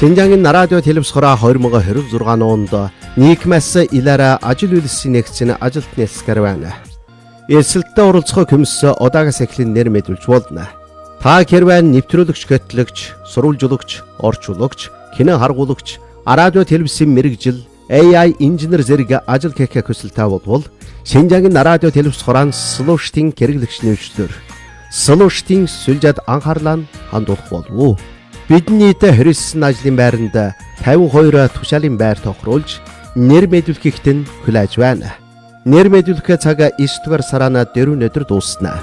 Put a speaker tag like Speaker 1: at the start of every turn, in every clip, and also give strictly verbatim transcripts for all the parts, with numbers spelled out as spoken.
Speaker 1: Шинжаагийн радио телевизхороо хоёр мың двадцать шесть онд нийгмээс илаараа ажил үйлсийн нэгцэн ажилт нэлсгэр байна. Эсэлтэ оролцох комисс удаагаас эхлэн нэр мэдүүлж болно. Та хэрвээ нэвтрүүлэгч, гэтлэгч, сурвалжуулагч, орчуулагч, кино харгуулагч, радио телевизийн мэрэгжил, A I инженер зэрэг ажил хийх хүсэлтэй бол Шинжаагийн радио телевизхороо слуштын хэрэглэгч нэвшлэр слуштын сүлжээд анхаарлаа хандуулах болов. Бидний хэрэгсэн ажлын байранд пятьдесят two тушаалын байр тохируулж нэр мэдүүлэхэд нь хүлээж байна. Нэр мэдүүлэх цаг девять дугаар сараа дөрөв өдөр дуусна.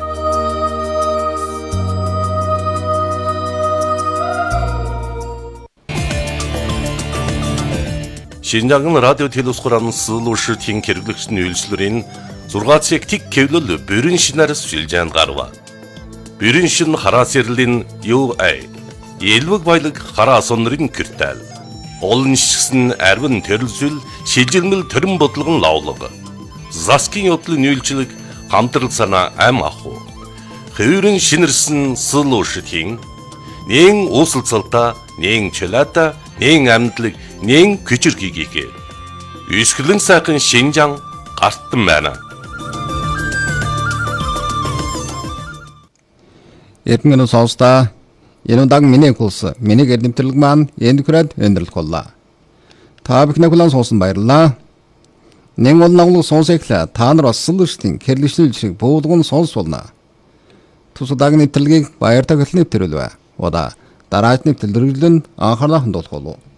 Speaker 2: Шинжаагийн радио телевизхороо слуштын хэрэглэгч нэвшлэрийн зургаан цаг тик кевлэл бүрэн шинээр сүлжээнд гарва. Бүрэн шин хараас ярлийн ю эй Элвэг баялаг хараа сонрын киртэл. Олон шигсэн арвин төрөлсөл шилжилмэл төрөн бодлогон лавлага. Заскин явдлын үйлчлэг хамтрал санаа ам аху. Хөвөрөн шинэрсэн слуштын нэн уусалцалта, нэн чөлөөта, нэн амьдлаг, нэн күчирхийгээ. Үсгэлэн сайхан Шинжаан гартан байна.
Speaker 3: Эрдэнэ сонсдоо энэ удааг миний курс миний гэрдэмтэрлэг маань энд хүрээд өндөрлөх боллоо. Та бүхний хүлээн сонсон баярлалаа. Нэг болноо сонсоглаа. Та нар бас слуштын хэрэглэжлэл шиг буулган сонс болно. Тус удаагийн нэвтрэлгийг баяр тагилны нэвтрүүлвэ. Удаа дараагийн нэвтрэлрэн анхаарлаа хандуулах болов.